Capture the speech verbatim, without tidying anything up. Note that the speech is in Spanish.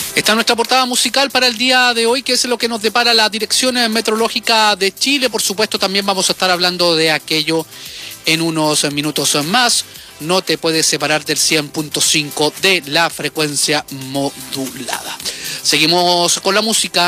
Esta es nuestra portada musical para el día de hoy, que es lo que nos depara la Dirección Meteorológica de Chile. Por supuesto, también vamos a estar hablando de aquello en unos minutos más. No te puedes separar del cien punto cinco de la frecuencia modulada. Seguimos con la música.